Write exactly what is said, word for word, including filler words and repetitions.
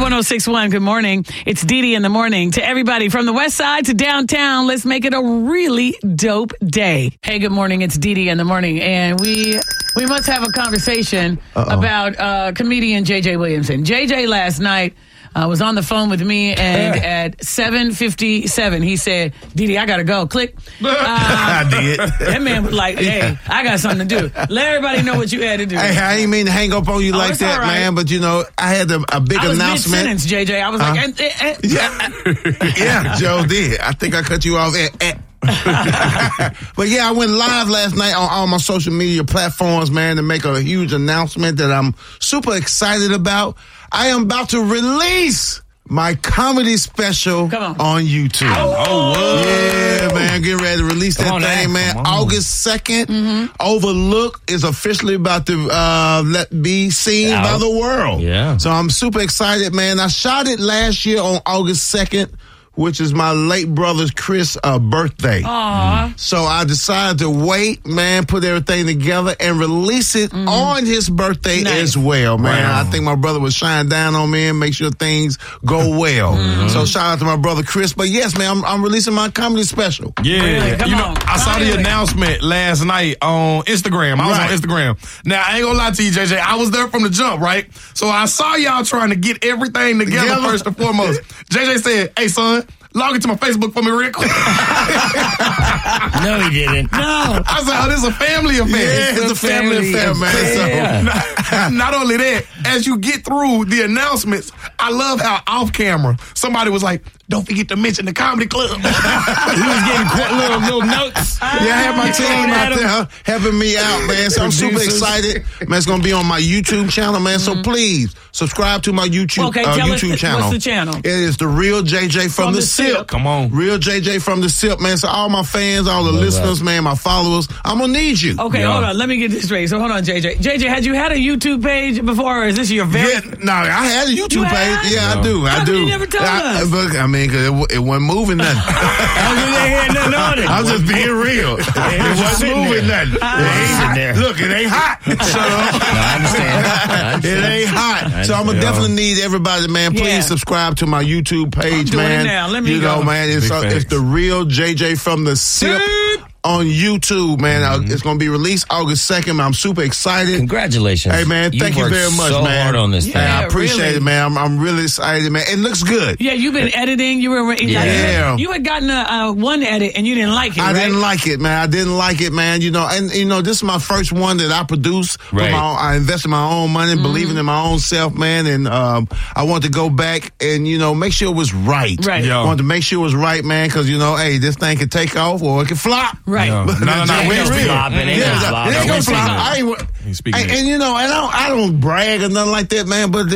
one oh six point one, good morning. It's Dee Dee in the morning. To everybody from the west side to downtown, let's make it a really dope day. Hey, good morning. It's Dee Dee in the morning. And we we must have a conversation Uh-oh. about uh, comedian J J Williamson. J J last night uh, was on the phone with me, and at seven fifty-seven, he said, Dee Dee, I got to go. Click. Uh, I did. That man was like, hey, I got something to do. Let everybody know what you had to do. Hey, I ain't mean to hang up on you oh, like that, right. man, but, you know, I had a, a big I was announcement. mid-sentence, J J. I was huh? like, eh, eh, eh. Yeah. yeah, Joe did. I think I cut you off at... at. But yeah, I went live last night on all my social media platforms, man, to make a huge announcement that I'm super excited about. I am about to release my comedy special on. on YouTube. Oh, oh yeah, man, get ready to release that Come thing, on, man. Come on. August second, mm-hmm. Overlook is officially about to uh, let be seen Out. by the world. Yeah. So I'm super excited, man. I shot it last year on August second, which is my late brother's Chris' uh, birthday. Aww. So I decided to wait, man, put everything together and release it mm-hmm. on his birthday nice. as well, man. Wow. I think my brother would shine down on me and make sure things go well. Mm-hmm. So shout out to my brother Chris. But yes, man, I'm, I'm releasing my comedy special. Yeah. Really? Come you know, on. I saw the Really? announcement last night on Instagram. I was Right. on Instagram. Now, I ain't gonna lie to you, J J. I was there from the jump, right? So I saw y'all trying to get everything together, Together? first and foremost. J J said, hey, son, log into my Facebook for me real quick. No, he didn't. No. I said, oh, this is a family affair. Yeah, it's, It's a a family, family affair, man. affair. So, not, not only that, as you get through the announcements, I love how off camera somebody was like, don't forget to mention the comedy club. He was getting qu- little little notes. yeah, I have my team out Adam. there helping me out, man. So I'm super Producers. excited. Man, it's going to be on my YouTube channel, man. So please subscribe to my YouTube, Okay, uh, tell us YouTube the- channel. what's the channel? It is The Real J J from, From the, the Sip. Sip. Come on. Real J J from the Sip, man. So all my fans, all the Love listeners, that. man, my followers, I'm going to need you. Okay, Yeah. hold on. Let me get this straight. So hold on, J J. J J, had you had a YouTube page before, or is this your very... Yeah, no, I had a YouTube You page. had? Yeah, No. I do. How I come do. you never told I, us? But, I mean, cause it, w- it wasn't moving nothing. ain't nothing on it. I'm just being real. It wasn't sitting moving there. nothing. It It sitting ain't there. Look, it ain't hot. So, No, I understand. I understand. it ain't hot. So I'm gonna understand. definitely need everybody, man. Please Yeah. subscribe to my YouTube page, doing man. it now. Let me you go. know, man, it's, Big uh, it's facts. The Real J J from the Sip on YouTube, man. Uh, it's gonna be released August second. I'm super excited. Congratulations. Hey, man, thank you worked very much, so man. hard on this Yeah. thing. Hey, I appreciate really. it, man. I'm, I'm really excited, man. It looks good. Yeah, you've been editing. You were Yeah. You had gotten a, a one edit and you didn't like it. I right? didn't like it, man. I didn't like it, man. You know, and you know, this is my first one that I produced. With Right. my own, I invested my own money, Mm-hmm. believing in my own self, man. And um, I wanted to go back and you know make sure it was right. Right. Yeah. I wanted to make sure it was right, man, because you know, hey, this thing could take off or it could flop. Right. Yeah. No, no, no. Just We be ain't real. flop. It ain't Yeah, gonna flop. it ain't No, gonna we flop. speaking I ain't, He's speaking and, it. and you know, and I don't, I don't brag or nothing like that, man. But